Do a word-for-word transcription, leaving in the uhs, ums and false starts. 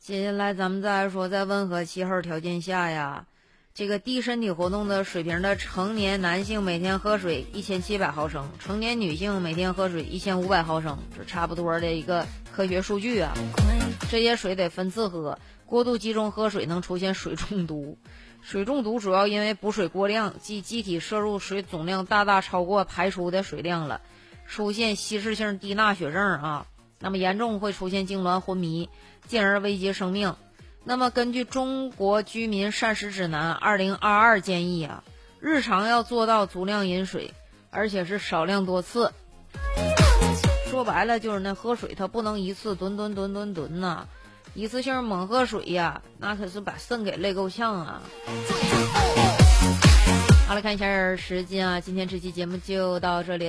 接下来咱们再来说，在温和气候条件下呀，这个低身体活动的水平的成年男性每天喝水一千七百毫升，成年女性每天喝水一千五百毫升，这差不多的一个科学数据啊。这些水得分次喝，过度集中喝水能出现水中毒。水中毒主要因为补水过量，即机体摄入水总量大大超过排出的水量了，出现稀释性低钠血症啊。那么严重会出现痉挛昏迷，进而危及生命。那么根据中国居民膳食指南二零二二建议啊，日常要做到足量饮水，而且是少量多次。说白了就是那喝水它不能一次吨吨吨吨吨呐，一次性猛喝水呀，那可是把肾给累够呛啊。好了，看一下时间啊，今天这期节目就到这里了。